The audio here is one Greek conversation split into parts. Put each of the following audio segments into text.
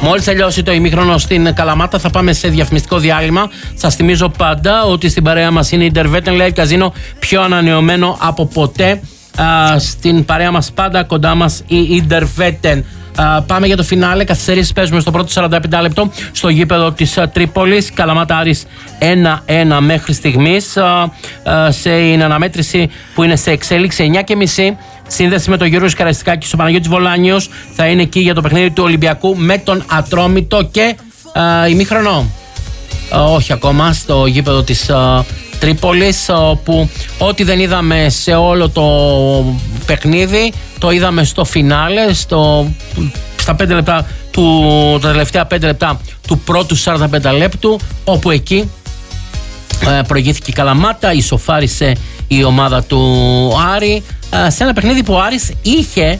Μόλις τελειώσει το ημίχρονο στην Καλαμάτα, θα πάμε σε διαφημιστικό διάλειμμα. Σας θυμίζω πάντα ότι στην παρέα μας είναι η Intervetten Live Casino, πιο ανανεωμένο από ποτέ. Στην παρέα μας πάντα κοντά μας η Intervetten. Πάμε για το φινάλε. Καθυστερήσεις παίζουμε στο πρώτο 45 λεπτό στο γήπεδο της Τρίπολης. Καλαμάτα Άρης 1-1 μέχρι στιγμής. Σε αναμέτρηση που είναι σε εξέλιξη 9:30. Σύνδεση με τον Γιώργο Καραϊσκάκη. Ο Παναγιώτης Βολάνιος θα είναι εκεί για το παιχνίδι του Ολυμπιακού με τον Ατρόμητο και ημίχρονο. Όχι ακόμα, στο γήπεδο της Τρίπολης, όπου ό,τι δεν είδαμε σε όλο το παιχνίδι το είδαμε στο φινάλε, στα 5 λεπτά τα τελευταία 5 λεπτά του πρώτου 45 λεπτού, όπου εκεί προηγήθηκε η Καλαμάτα, ισοφάρισε η ομάδα του Άρη σε ένα παιχνίδι που ο Άρης είχε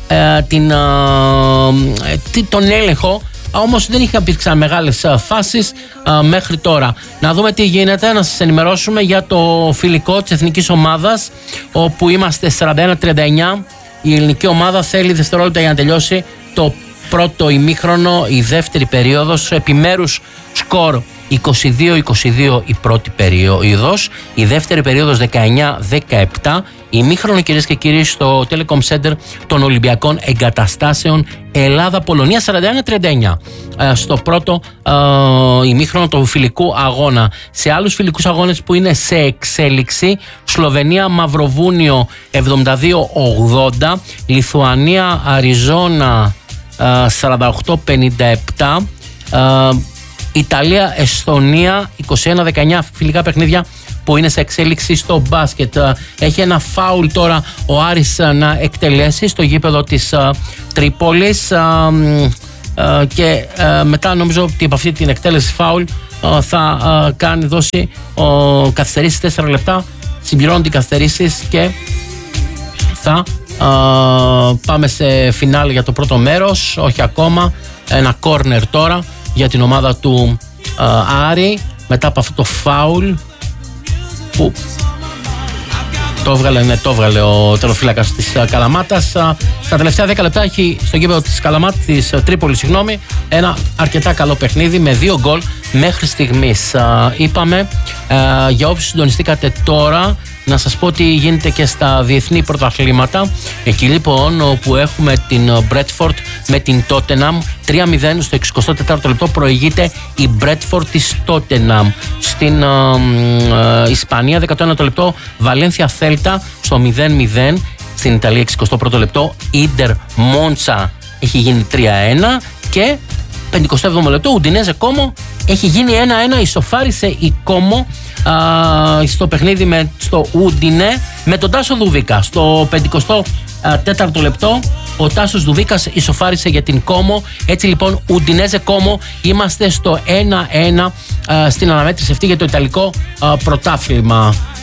τον έλεγχο, όμως δεν είχαν υπήρξαν μεγάλες φάσεις μέχρι τώρα. Να δούμε τι γίνεται, να σας ενημερώσουμε για το φιλικό της εθνικής ομάδας, όπου είμαστε 41-39. Η ελληνική ομάδα θέλει δευτερόλεπτα για να τελειώσει το πρώτο ημίχρονο, η δεύτερη περίοδος, επιμέρους σκορ 22-22 η πρώτη περίοδος, η δεύτερη περίοδος 19-17, ημίχρονο, κυρίες και κύριοι, στο Telecom Center των Ολυμπιακών Εγκαταστάσεων Ελλάδα-Πολωνία 41-39 στο πρώτο ημίχρονο του φιλικού αγώνα. Σε άλλους φιλικούς αγώνες που είναι σε εξέλιξη, Σλοβενία-Μαυροβούνιο 72-80, Λιθουανία-Αριζόνα 48-57, Ιταλία-Εστονία 21-19, φιλικά παιχνίδια που είναι σε εξέλιξη στο μπάσκετ. Έχει ένα φάουλ τώρα ο Άρης να εκτελέσει στο γήπεδο της Τρίπολης και μετά νομίζω ότι από αυτή την εκτέλεση φάουλ θα δώσει καθυστερήσεις 4 λεπτά, συμπληρώνονται οι καθυστερήσεις και θα πάμε σε φινάλε για το πρώτο μέρος. Όχι ακόμα, ένα κόρνερ τώρα για την ομάδα του Άρη μετά από αυτό το φάουλ που το έβγαλε ο τεροφύλακας της Καλαμάτας. Στα τελευταία 10 λεπτά έχει στο γήπεδο της Καλαμάτας, της Τρίπολης, ένα αρκετά καλό παιχνίδι με 2 γκολ μέχρι στιγμής. Είπαμε, για όποιους συντονιστήκατε τώρα, να σας πω τι γίνεται και στα διεθνή πρωταθλήματα. Εκεί λοιπόν όπου έχουμε την Bradford με την Tottenham 3-0 στο 64ο λεπτό, προηγείται η Bradford της Tottenham. Στην Ισπανία 11ο λεπτό Βαλένθια Θέλτα στο 0-0. Στην Ιταλία 61ο λεπτό Ίντερ Μόντσα έχει γίνει 3-1 και 57ο λεπτό Ουντινέζε Κόμο έχει γίνει 1-1. Ισοφάρισε η Κόμο στο παιχνίδι στο Ουντινέ με τον Τάσο Δουβίκα. Στο 54ο λεπτό ο Τάσος Δουβίκας ισοφάρισε για την Κόμο. Έτσι λοιπόν Ουντινέζε Κόμο, είμαστε στο 1-1 στην αναμέτρηση αυτή για το Ιταλικό πρωτάθλημα.